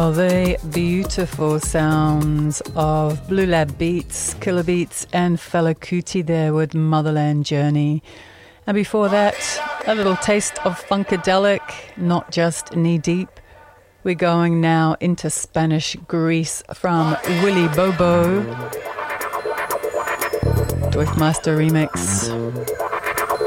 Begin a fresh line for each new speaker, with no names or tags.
Oh, the beautiful sounds of Blue Lab Beats, Killer Beats and Fela Kuti there with Motherland Journey. And before that, a little taste of Funkadelic, Not Just Knee Deep. We're going now into Spanish Greece from Willy Bobo. Driftmaster remix.